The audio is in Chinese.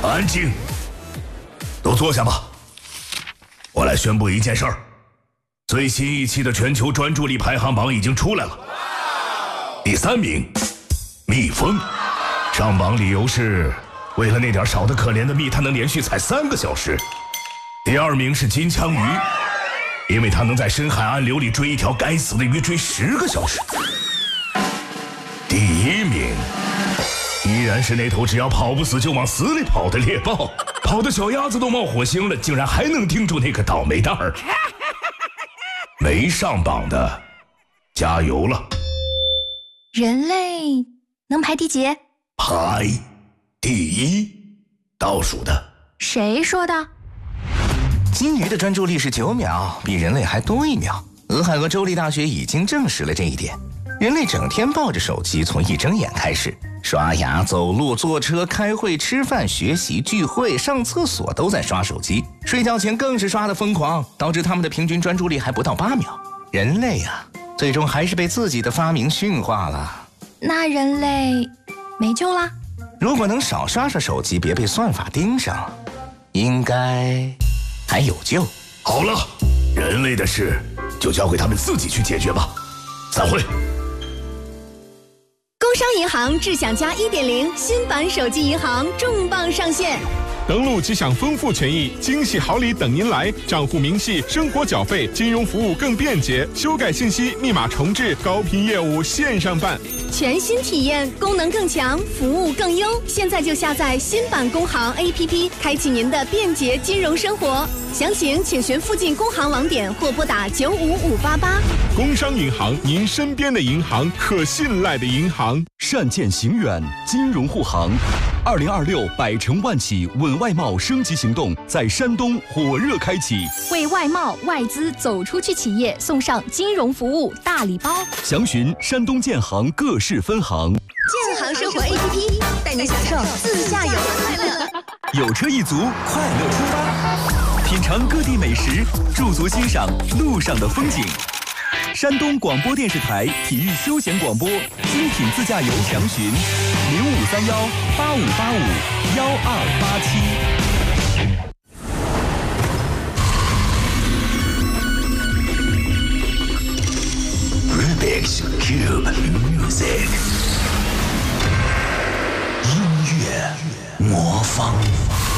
安静，都坐下吧。我来宣布一件事儿：最新一期的全球专注力排行榜已经出来了。第3名，蜜蜂。上榜理由是，为了那点少得可怜的蜜，它能连续采3个小时。第2名是金枪鱼，因为它能在深海暗流里追一条该死的鱼追10个小时。第1名。依然是那头只要跑不死就往死里跑的猎豹，跑的小鸭子都冒火星了，竟然还能盯住那个倒霉蛋儿。没上榜的，加油了！ 人类能排第几？ 排第1，倒数的。 谁说的？ 金鱼的专注力是9秒，比人类还多1秒。俄亥俄州立大学已经证实了这一点。人类整天抱着手机，从一睁眼开始，刷牙、走路、坐车、开会、吃饭、学习、聚会、上厕所都在刷手机，睡觉前更是刷得疯狂，导致他们的平均专注力还不到8秒。人类啊，最终还是被自己的发明驯化了。 那人类没救啦？ 如果能少刷刷手机，别被算法盯上，应该还有救。 好了，人类的事就交给他们自己去解决吧。散会。 工商银行智享加1.0新版手机银行重磅上线， 登录即享丰富权益，惊喜好礼等您来，账户明细、生活缴费、金融服务更便捷，修改信息、密码重置、高频业务线上办， 全新体验，功能更强，服务更优。现在就下载新版工行 APP， 开启您的便捷金融生活。详情请询附近工行网点或拨打95588。 工商银行，您身边的银行，可信赖的银行。 善见行远，金融护航。2026百城万企稳外贸升级行动在山东火热开启， 为外贸外资走出去企业送上金融服务大礼包。 详询山东建行各市分行。 建行生活 APP 带你享受自驾游的快乐。 有车一族，快乐出发，品尝各地美食，驻足欣赏路上的风景。山东广播电视台体育休闲广播精品自驾游详询 0535-12872。Rubik's Cube Music， 音乐魔方。